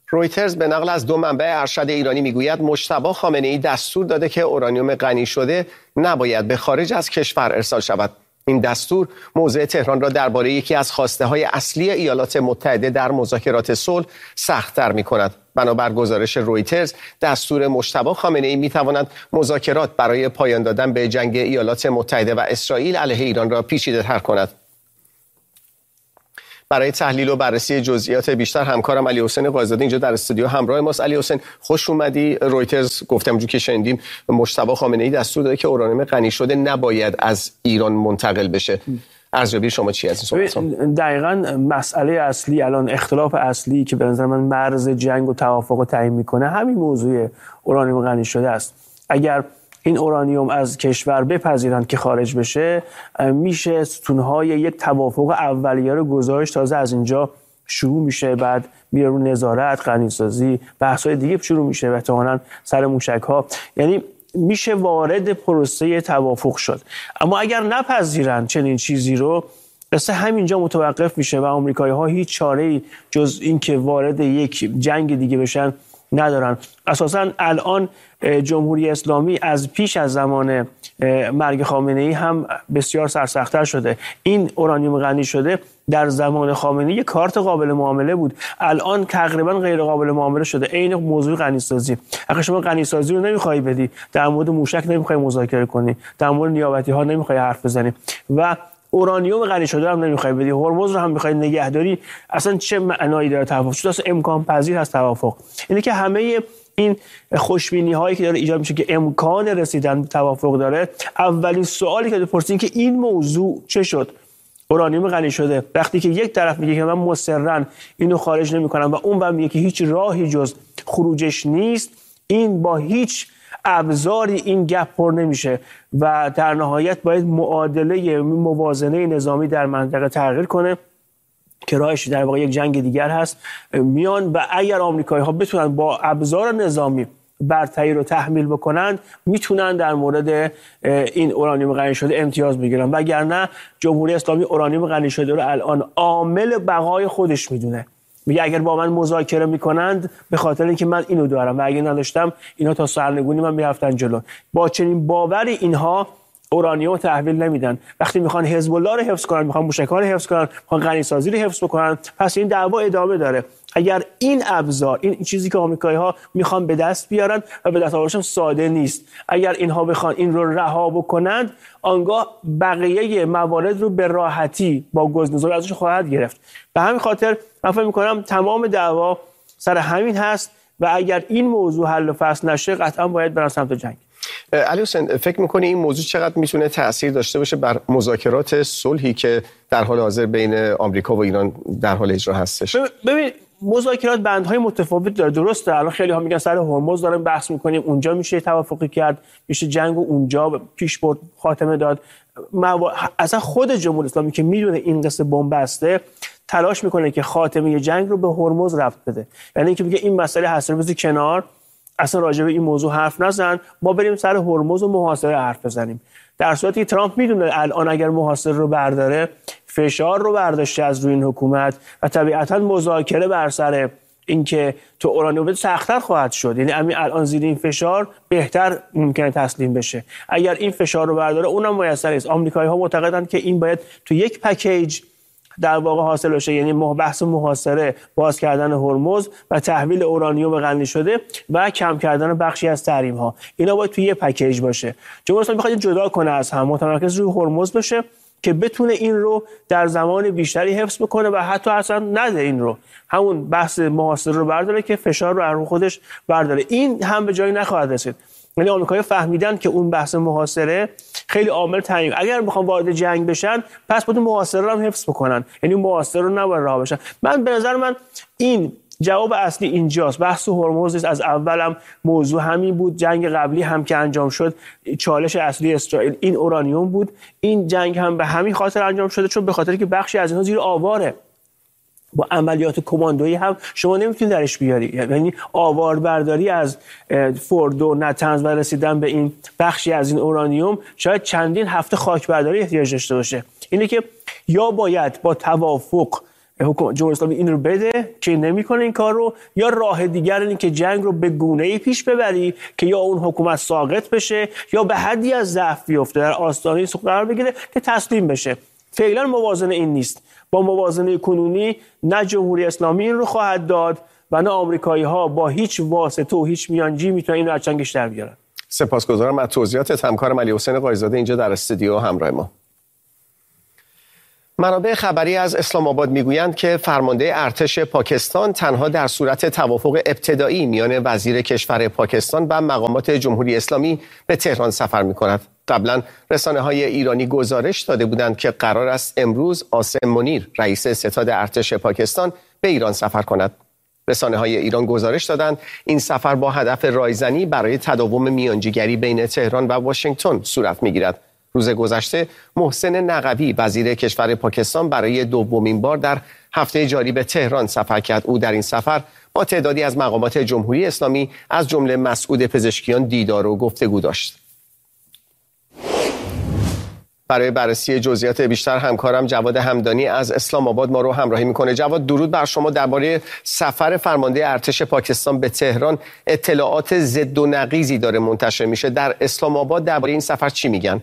رویترز به نقل از 2 منبع ارشد ایرانی میگوید مجتبی خامنه‌ای دستور داده که اورانیوم غنی شده نباید به خارج از کشور ارسال شود. این دستور موضع تهران را درباره یکی از خواسته‌های اصلی ایالات متحده در مذاکرات صلح سخت‌تر می‌کند. بنابر گزارش رویترز، دستور مجتبی خامنه‌ای می‌تواند مذاکرات برای پایان دادن به جنگ ایالات متحده و اسرائیل علیه ایران را پیچیده‌تر کند. برای تحلیل و بررسی جزئیات بیشتر همکارم علی حسین قائزاده اینجا در استودیو همراه ماست. علی حسین، خوش اومدی. رویترز گفتم همونجوری که شنیدیم مجتبی خامنه‌ای دستور داده که اورانیوم غنی شده نباید از ایران منتقل بشه. ارزیابی شما چی از این صحبت؟ دقیقاً مسئله اصلی الان اختلاف اصلی که به نظر من مرز جنگ و توافق رو تعیین میکنه همین موضوع اورانیوم غنی شده است. اگر این اورانیوم از کشور بپذیرند که خارج بشه، میشه ستونهای یک توافق اولیه رو گذاشت. تازه از اینجا شروع میشه، بعد میره رو نظارت، غنیسازی، بحث‌های دیگه شروع میشه و احتمالاً سر موشک‌ها، یعنی میشه وارد پروسه توافق شد. اما اگر نپذیرند چنین چیزی رو، قصه همینجا متوقف میشه و آمریکایی‌ها هیچ چاره‌ای جز اینکه وارد یک جنگ دیگه بشن ندارن. اساساً الان جمهوری اسلامی از پیش از زمان مرگ خامنه‌ای هم بسیار سرسخت‌تر شده. این اورانیوم غنی شده در زمان خامنه‌ای یک کارت قابل معامله بود، الان تقریبا غیر قابل معامله شده. عین موضوع غنیسازی، اگه شما غنیسازی رو نمیخوای بدی، در مورد موشک نمیخوای مذاکره کنی، در مورد نیابتی‌ها نمیخوای حرف بزنی و اورانیوم غنی شده هم نمیخوای بدی، هرمز رو هم میخوای نگهداری، اصلا چه معنایی داره توافق؟ چطور اصلا امکان پذیر هست توافق؟ اینه که همه این خوشبینی هایی که داره ایجاد میشه که امکان رسیدن به توافق داره، اولین سوالی که بپرسین که این موضوع چه شد؟ اورانیوم غنی شده. وقتی که یک طرف میگه که من مصرن اینو خارج نمیکنم و اون بعد میگه که هیچ راهی جز خروجش نیست، این با هیچ ابزاری این گپ پر نمیشه و در نهایت باید معادله موازنه نظامی در منطقه تغییر کنه که راهش در واقع یک جنگ دیگر هست میان. و اگر آمریکایی‌ها بتونن با ابزار نظامی برتری رو تحمیل بکنن، میتونن در مورد این اورانیوم غنی شده امتیاز بگیرن، وگرنه جمهوری اسلامی اورانیوم غنی شده رو الان عامل بقای خودش میدونه. میگه اگر با من مذاکره میکنند به خاطر اینکه من اینو دارم و اگه نداشتم اینا تا سرنگونی من میرفتن جلو. با چنین باوری اینها اورانیوم تحویل نمیدن. وقتی میخوان حزب الله رو حفظ کنن، میخوان موشک‌ها رو حفظ کنن، میخوان غنیسازی رو حفظ بکنن، پس این دعوا ادامه داره. اگر این ابزار، این چیزی که آمریکایی‌ها میخوان به دست بیارن و به دست آوردنش ساده نیست، اگر اینها بخوان این رو رها بکنند، آنگاه بقیه موارد رو به راحتی با گزنه‌زایی ازش خواهد گرفت. به همین خاطر من فکر می‌کنم تمام دعوا سر همین هست و اگر این موضوع حل و فصل نشه، قطعا باید برن سمت جنگ. علی حسین، فکر می‌کنی این موضوع چقدر میتونه تأثیر داشته باشه بر مذاکرات صلحی که در حال حاضر بین آمریکا و ایران در حال اجرا هستش؟ ببین، مذاکرات بندهای متفاوت داره. درسته الان خیلی ها میگن سر هرمز داریم بحث میکنیم، اونجا میشه توافقی کرد، میشه جنگ و اونجا پیش برد، خاتمه داد. اصلا خود جمهوری اسلامی که میدونه این قصه بن‌بسته، تلاش میکنه که خاتمه جنگ رو به هرمز ربط بده. یعنی اینکه میگه این مسئله هست رو بذار کنار، اصلا راجع به این موضوع حرف نزن، ما بریم سر هرمز و محاصره حرف بزنیم. در صورتی که ترامپ میدونه الان اگر محاصره رو برداره، فشار رو برداشته از روی این حکومت و طبیعتاً مذاکره بر سر اینکه تو اورانیوم سخت‌تر خواهد شد. یعنی همین الان زیر این فشار بهتر ممکنه تسلیم بشه. اگر این فشار رو برداره اونم میسر نیست. آمریکایی‌ها معتقدند که این باید تو یک پکیج در واقع حاصل بشه، یعنی بحث محاصره، باز کردن هرمز و تحویل اورانیوم غنی شده و کم کردن بخشی از تحریم‌ها، اینا باید توی یه پکیج باشه. جمهوری اسلامی می‌خواد جدا کنه از هم، متمرکز روی هرمز بشه که بتونه این رو در زمان بیشتری حفظ بکنه و حتی اصلا نده این رو، همون بحث محاصره رو برداره که فشار رو رو خودش برداره. این هم به جایی نخواهد رسید. یعنی آمریکایی‌ها فهمیدن که اون بحث محاصره خیلی عامل تعیین، اگر میخوان وارد جنگ بشن پس باید محاصره رو هم حفظ بکنن، یعنی محاصره رو نباید رها بشن. به نظر من این جواب اصلی اینجاست. بحث هرمز از اولم موضوع همین بود. جنگ قبلی هم که انجام شد، چالش اصلی اسرائیل این اورانیوم بود. این جنگ هم به همین خاطر انجام شده، چون به خاطر که بخشی از اینها زیر آواره. با عملیات کماندویی هم شما نمیتونید درش بیاری، یعنی آواربرداری از فورد و نتنز و رسیدن به این بخشی از این اورانیوم شاید چندین هفته خاکبرداری احتیاج داشته باشه. اینه که یا باید با توافق جمهوری اسلامی این رو بده که نمیکنه این کار رو، یا راه دیگر اینه که جنگ رو به گونه‌ای پیش ببری که یا اون حکومت ساقط بشه یا به حدی از ضعف بیفته، در آستانه سقوط قرار بگیره که تسلیم بشه. فعلا موازنه این نیست. با موازنه کنونی نه جمهوری اسلامی این رو خواهد داد و نه آمریکایی‌ها با هیچ واسطه و هیچ میانجی میتونن این رو از چنگش در بیارن. سپاسگزارم از توضیحاتت همکارم علیحسین قایزاده اینجا در استودیو همراه ما. منابع خبری از اسلام آباد میگویند که فرمانده ارتش پاکستان تنها در صورت توافق ابتدایی میان وزیر کشور پاکستان و مقامات جمهوری اسلامی به تهران سفر می‌کند. قبلا رسانه‌های ایرانی گزارش داده بودند که قرار است امروز عاصم منیر رئیس ستاد ارتش پاکستان به ایران سفر کند. رسانه‌های ایران گزارش دادند این سفر با هدف رایزنی برای تداوم میانجیگری بین تهران و واشنگتن صورت می‌گیرد. روز گذشته محسن نقوی وزیر کشور پاکستان برای دومین بار در هفته جاری به تهران سفر کرد. او در این سفر با تعدادی از مقامات جمهوری اسلامی از جمله مسعود پزشکیان دیدار و گفتگو داشت. برای بررسی جزئیات بیشتر همکارم جواد همدانی از اسلام آباد ما رو همراهی میکنه. جواد، درود بر شما. درباره سفر فرمانده ارتش پاکستان به تهران اطلاعات ضد و نقیضی داره منتشر میشه. در اسلام آباد درباره این سفر چی میگن؟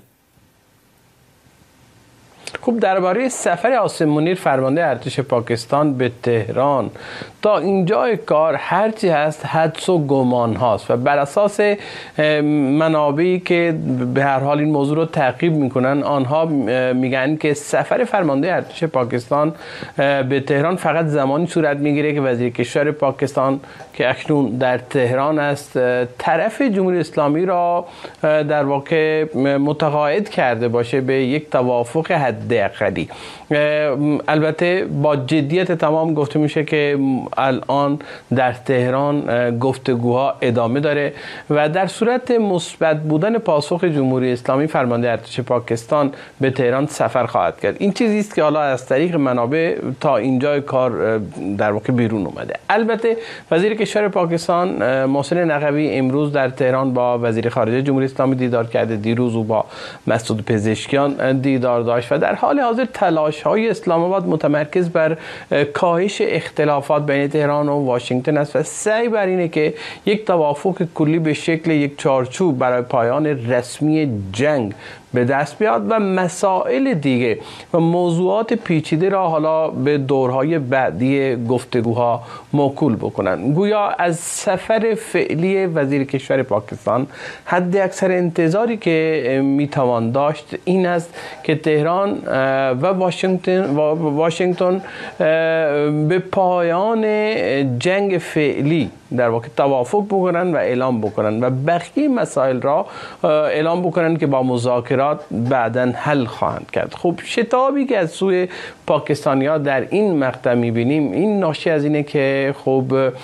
خب درباره سفر عاصم منیر فرمانده ارتش پاکستان به تهران تا اینجای کار هرچی هست حدس و گمان هاست و بر اساس منابعی که به هر حال این موضوع رو تعقیب میکنن آنها میگن که سفر فرمانده ارتش پاکستان به تهران فقط زمانی صورت میگیره که وزیر کشور پاکستان که اکنون در تهران است طرف جمهوری اسلامی را در واقع متقاعد کرده باشه به یک توافق حداقلی. البته با جدیت تمام گفته میشه که الان در تهران گفتگوها ادامه داره و در صورت مثبت بودن پاسخ جمهوری اسلامی فرمانده ارتش پاکستان به تهران سفر خواهد کرد. این چیزی است که حالا از طریق منابع تا اینجای کار در واقع بیرون اومده. البته وزیر کشور پاکستان محسن نقوی امروز در تهران با وزیر خارجه جمهوری اسلامی دیدار کرده. دیروز او با مسعود پزشکیان دیدار داشت و در حال حاضر تلاش‌های اسلام آباد متمرکز بر کاهش اختلافات بین تهران و واشنگتن است و سعی بر اینه که یک توافق کلی به شکل یک چارچوب برای پایان رسمی جنگ به دست بیاد و مسائل دیگه و موضوعات پیچیده را حالا به دورهای بعدی گفتگوها موکول بکنن. گویا از سفر فعلی وزیر کشور پاکستان حد اکثر انتظاری که میتوان داشت این است که تهران و واشنگتن به پایان جنگ فعلی در واقع توافق بکنن و اعلام بکنن و بقیه مسائل را اعلام بکنن که با مذاکرات بعداً حل خواهند کرد. خب شتابی که از سوی پاکستانی‌ها در این مقطع می‌بینیم این ناشی از اینه که خب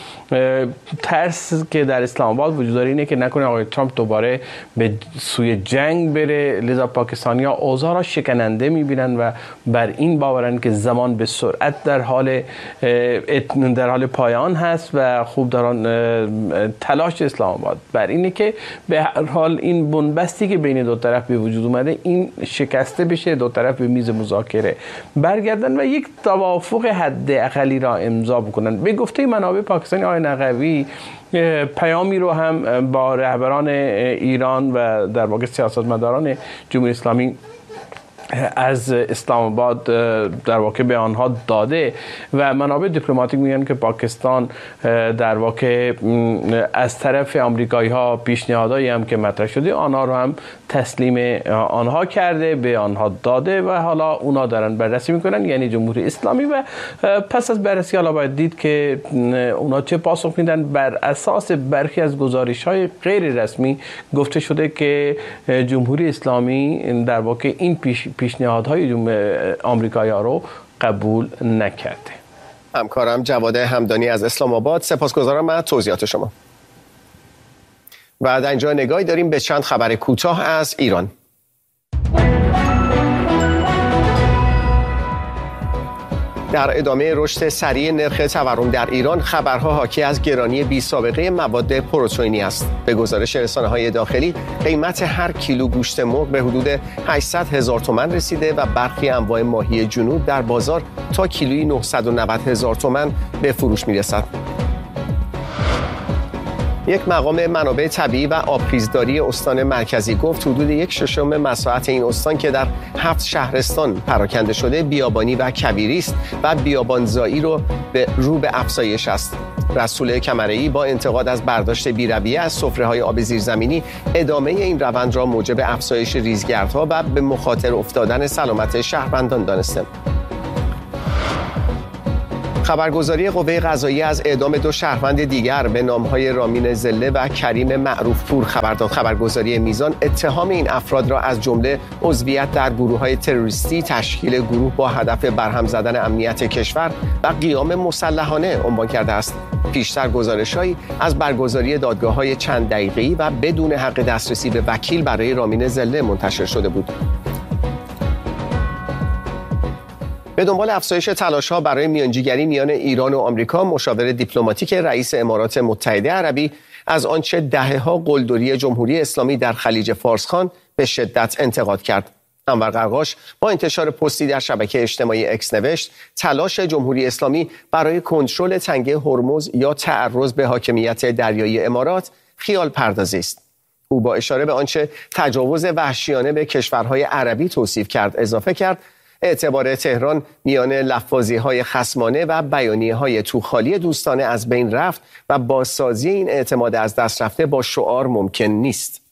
ترس که در اسلام آباد وجود داره اینه که نکنه آقای ترامپ دوباره به سوی جنگ بره، لذا پاکستانی‌ها اوضاع را شکننده می‌بینن و بر این باورن که زمان به سرعت در حال پایان هست و خوب دارن تلاش اسلام آباد بر اینه که به هر حال این بنبستی که بین دو طرف به وجود اومده این شکسته بشه، دو طرف به میز مذاکره برگردن و یک توافق حداقلی را امضا بکنن. به گفته منابع پاکستانی آقای نقوی پیامی رو هم با رهبران ایران و در واقع سیاستمداران جمهوری اسلامی از اسلام آباد در واقع به آنها داده و منابع دیپلماتیک میگن که پاکستان در واقع از طرف آمریکایی ها پیشنهادایی هم که مطرح شده آنها رو هم تسلیم آنها کرده، به آنها داده و حالا اونا دارن بررسی میکنن، یعنی جمهوری اسلامی. و پس از بررسی حالا باید دید که اونا چه پاسخ میدن. بر اساس برخی از گزارش‌های غیر رسمی گفته شده که جمهوری اسلامی در واقع این پیشنهادهای آمریکایی‌ها رو قبول نکرده. همکارم جواد همدانی از اسلام آباد، سپاسگزارم از توضیحات شما. و در اینجا نگاهی داریم به چند خبر کوتاه از ایران. در ادامه رشد سریع نرخ تورم در ایران، خبرها حاکی از گرانی بی‌سابقه مواد پروتئینی است. به گزارش رسانه‌های داخلی، قیمت هر کیلو گوشت مرغ به حدود 800,000 تومان رسیده و برخی انواع ماهی جنوب در بازار تا کیلویی 990,000 تومان به فروش می‌رسد. یک مقام منابع طبیعی و آبخیزداری استان مرکزی گفت حدود 1/6 مساحت این استان که در 7 شهرستان پراکنده شده بیابانی و کویری است و بیابانزایی رو به افزایش است. رسول کمره‌ای با انتقاد از برداشت بی‌رویه از سفره‌های آب زیرزمینی ادامه این روند را موجب افزایش ریزگردها و به مخاطر افتادن سلامت شهروندان دانسته. خبرگزاری قوه قضاییه از اعدام 2 شهروند دیگر به نام‌های رامین زله و کریم معروف‌پور خبر داد. خبرگزاری میزان اتهام این افراد را از جمله عضویت در گروه‌های تروریستی، تشکیل گروه با هدف برهم زدن امنیت کشور و قیام مسلحانه عنوان کرده است. پیشتر گزارش‌هایی از برگزاری دادگاه‌های چند دقیقه‌ای و بدون حق دسترسی به وکیل برای رامین زله منتشر شده بود. به دنبال افزایش تلاش‌ها برای میانجیگری میان ایران و آمریکا، مشاور دیپلماتیک رئیس امارات متحده عربی از آنچه دهه‌ها قلدری جمهوری اسلامی در خلیج فارس خواند به شدت انتقاد کرد. انور قرقاش با انتشار پستی در شبکه اجتماعی اکس نوشت تلاش جمهوری اسلامی برای کنترل تنگه هرمز یا تعرض به حاکمیت دریایی امارات خیال پردازی است. او با اشاره به آنچه تجاوز وحشیانه به کشورهای عربی توصیف کرد اضافه کرد اعتبار تهران میان لفاظی‌های خصمانه و بیانیه‌های توخالی دوستانه از بین رفت و بازسازی این اعتماد از دست رفته با شعار ممکن نیست.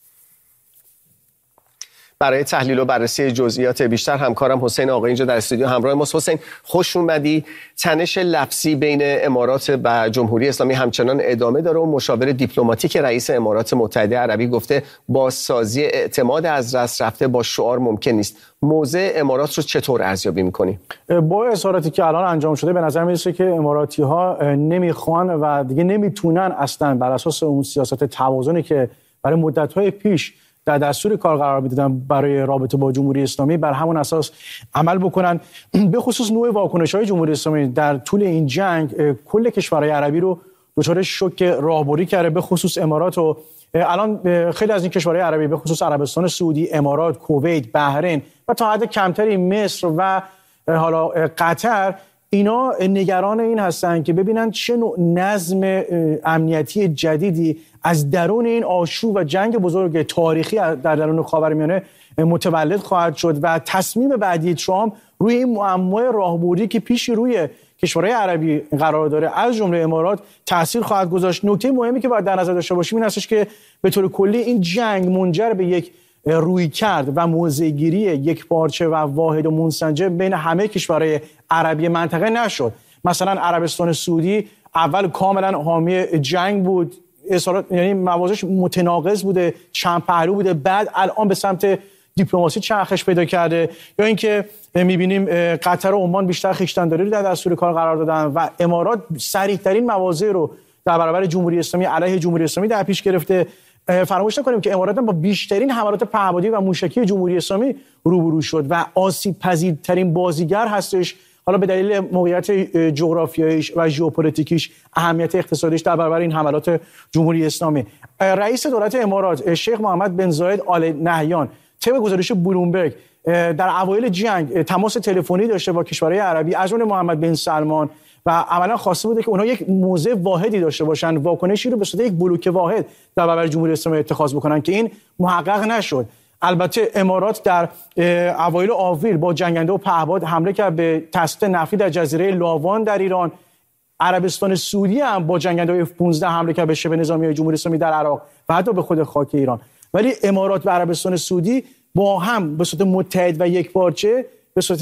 برای تحلیل و بررسی جزئیات بیشتر همکارم حسین آقایی اینجا در استودیو همراه ماست. حسین خوش اومدی. تنش لفظی بین امارات و جمهوری اسلامی همچنان ادامه داره و مشاور دیپلماتیک رئیس امارات متحده عربی گفته بازسازی اعتماد از دست رفته با شعار ممکن نیست. موضع امارات رو چطور ارزیابی می‌کنی؟ با اظهاراتی که الان انجام شده به نظر میرسه که اماراتی‌ها نمیخوان و دیگه نمیتونن اصلا بر اساس اون سیاست توازنی که برای مدت‌های پیش در دستور کار قرار میدادن برای رابطه با جمهوری اسلامی بر همون اساس عمل بکنن. به خصوص نوع واکنش‌های جمهوری اسلامی در طول این جنگ کل کشورهای عربی رو دچار شوک راهبری کرده، به خصوص امارات. و الان خیلی از این کشورهای عربی به خصوص عربستان سعودی، امارات، کویت، بحرین و تا حد کمتری مصر و حالا قطر، اینا نگران این هستن که ببینن چه نوع نظم امنیتی جدیدی از درون این آشوب و جنگ بزرگ تاریخی در درون خاورمیانه متولد خواهد شد و تصمیم بعدی ترامپ روی این معمای راهبردی که پیش روی کشورهای عربی قرار داره از جمله امارات تاثیر خواهد گذاشت. نکته مهمی که باید در نظر داشته باشیم این هستش که به طور کلی این جنگ منجر به یک رویکرد و موضع‌گیری یک پارچه و واحد و منسجم بین همه کشورهای عربی منطقه نشد. مثلا عربستان سعودی اول کاملا حامی جنگ بود، یعنی موازش متناقض بوده، چند پهلو بوده، بعد الان به سمت دیپلماسی چرخش پیدا کرده. یا اینکه می‌بینیم قطر و عمان بیشتر خویشتن‌داری رو در دستور کار قرار دادن و امارات صریح‌ترین مواضع رو در برابر جمهوری اسلامی علیه جمهوری اسلامی در پیش گرفته. فراموش نکنیم که امارات با بیشترین حملات پهپادی و موشکی جمهوری اسلامی روبرو شد و آسیب پذیرترین بازیگر هستش، حالا به دلیل موقعیت جغرافیاییش و ژئوپلیتیکیش، اهمیت اقتصادیش در برابر این حملات جمهوری اسلامی. رئیس دولت امارات شیخ محمد بن زاید آل نهیان طبق گزارش بلومبرگ در اوایل جنگ تماس تلفنی داشته با کشورهای عربی از جمله محمد بن سلمان و عملا خواسته بوده که اونها یک موضع واحدی داشته باشن، واکنشی رو به صورت یک بلوک واحد در برابر جمهوری اسلامی اتخاذ بکنن که این محقق نشد. البته امارات در اوایل آوریل با جنگنده و پهپاد حمله کرد به تاسیس نفتی در جزیره لاوان در ایران. عربستان سعودی هم با جنگنده F-15 حمله کرد به شبه نظامی جمهوری اسلامی در عراق و حتی به خود خاک ایران. ولی امارات و عربستان سعودی با هم به صورت متحد و یکپارچه، به صورت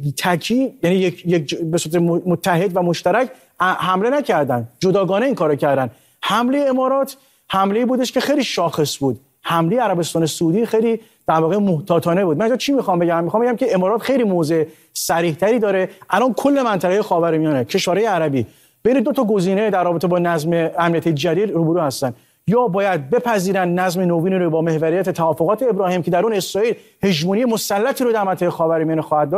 تکی، یعنی به صورت متحد و مشترک حمله نکردن، جداگانه این کارو کردن. حمله امارات حمله بودش که خیلی شاخص بود، حمله عربستان سعودی خیلی در واقع محتاطانه بود. من چی میخوام بگم که امارات خیلی موضع صریح‌تری داره. الان کل منطقه خاورمیانه، کشورهای عربی بین دو تا گزینه در رابطه با نظم امنیتی جدید روبرو هستن. یا باید بپذیرن نظم نوین رو با محوریت توافقات ابراهیم که در اون اسرائیل هژمونی مسلطی رو در منطقه خاورمیانه خواهد داشت،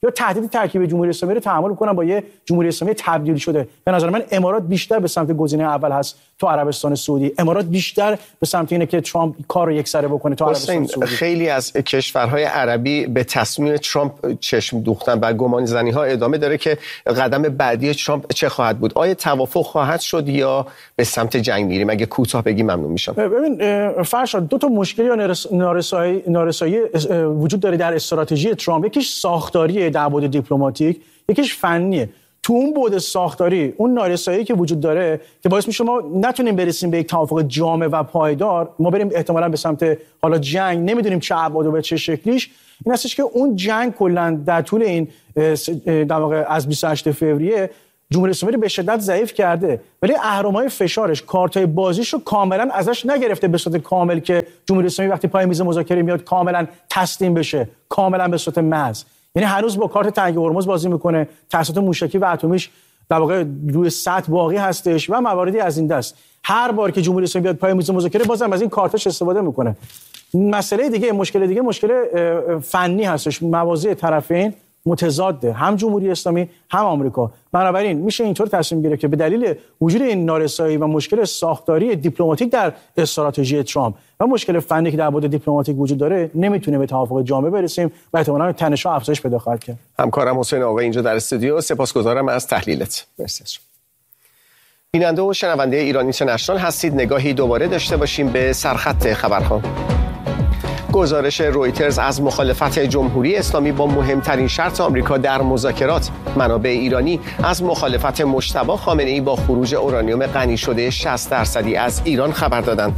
یا تهدید ترکیب جمهوری اسلامی رو تحمل کنن با یه جمهوری اسلامی تبدیل شده. به نظر من امارات بیشتر به سمت گزینه اول هست تو عربستان سعودی. امارات بیشتر به سمت اینه که ترامپ کار رو یکسره بکنه تو عربستان سعودی. خیلی از کشورهای عربی به تصمیم ترامپ چشم دوختن و گمان زنی ها ادامه داره که قدم بعدی ترامپ چه خواهد بود. آیا توافق خواهد شد یا به سمت جنگ میریم؟ اگه کوتاه بگی ممنون میشم. ببین فرشاد، دو تا مشکل یا نارسایی وجود داره در استراتژی ترامپ. یکیش ساختاریه در بعد دیپلماتیک، یکیش فنیه. تو اون بعد ساختاری اون نارسایی که وجود داره که باعث میشه ما نتونیم برسیم به یک توافق جامع و پایدار، ما بریم احتمالاً به سمت حالا جنگ، نمیدونیم چه ابعاد و به چه شکلیش. این هستش که اون جنگ کلا در طول این در واقع از 28 فوریه جمهوری اسلامی رو به شدت ضعیف کرده، ولی اهرم‌های فشارش، کارت‌های بازیش رو کاملا ازش نگرفته به صورت کامل که جمهوری اسلامی وقتی پای میز مذاکره میاد کاملا تسلیم بشه، کاملا به صورت محض. یعنی هنوز با کارت تنگ هرمز بازی میکنه، تسلیحات موشکی و اتمیش در واقع روی سطح باقی هستش و مواردی از این دست. هر بار که جمهوری اسلامی بیاد پای میز مذاکره بازم از این کارتش استفاده میکنه. مسئله دیگه، مشکل فنی هستش. مواضع طرفین متضاده، هم جمهوری اسلامی هم آمریکا. بنابراین میشه اینطور تصمیم گرفت که به دلیل وجود این نارسایی و مشکل ساختاری دیپلماتیک در استراتژی ترامپ و مشکل فنی که در بعد دیپلماتیک وجود داره، نمیتونه به توافق جامع برسیم و احتمالاً تنش‌ها افزایش پیدا خواهد کرد. همکارم حسین آقا اینجا در استودیو، سپاسگزارم از تحلیلت. مرسی. بیننده و شنونده ایران اینترنشنال هستید. نگاهی دوباره داشته باشیم به سرخط خبرها. گزارش رویترز از مخالفت جمهوری اسلامی با مهمترین شرط آمریکا در مذاکرات. منابع ایرانی از مخالفت مجتبی خامنه‌ای با خروج اورانیوم غنی شده 60% از ایران خبر دادند.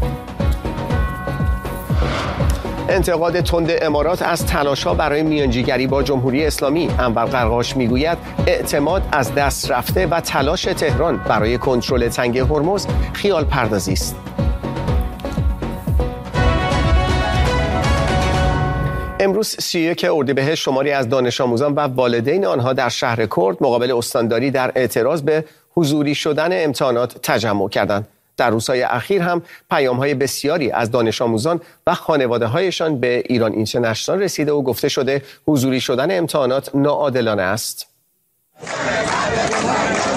انتقاد تند امارات از تلاش‌ها برای میانجیگری با جمهوری اسلامی. انور قرقاش میگوید اعتماد از دست رفته و تلاش تهران برای کنترل تنگ هرمز خیال پردازی است. امروز 31 اردیبهشت شماری از دانش آموزان و والدین آنها در شهر کرد مقابل استانداری در اعتراض به حضوری شدن امتحانات تجمع کردند. در روزهای اخیر هم پیام‌های بسیاری از دانش آموزان و خانواده‌هایشان به ایران اینترنشنال رسیده و گفته شده حضوری شدن امتحانات ناعادلانه است.